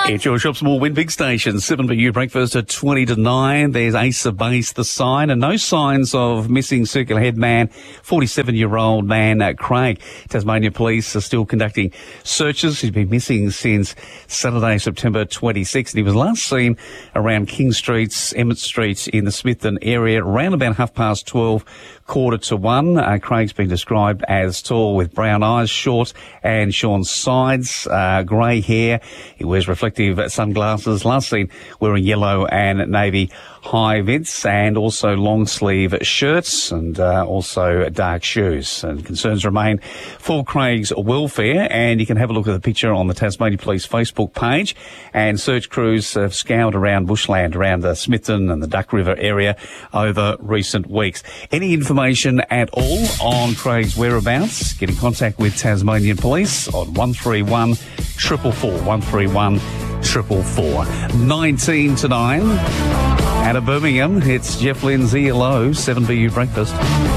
It's your Shop Small Win Big Station. 7BU breakfast at 20 to 9. There's Ace of Base, the sign, and no signs of missing Circular Head man, 47-year-old man Craig. Tasmania Police are still conducting searches. He's been missing since Saturday, September 26th. And he was last seen around King Street, Emmett Street in the Smithton area around about 12:30, 1:45. Craig's been described as tall with brown eyes, short and shorn sides, grey hair. He wears reflective sunglasses, last seen wearing yellow and navy high vis and also long sleeve shirts and also dark shoes. And concerns remain for Craig's welfare, and you can have a look at the picture on the Tasmania Police Facebook page. And search crews have scoured around bushland around the Smithton and the Duck River area over recent weeks. Any information at all on Craig's whereabouts, get in contact with Tasmanian Police on 131 444 131 444. 19 to 9. Out of Birmingham, it's Jeff Lindsay. Hello, 7BU Breakfast.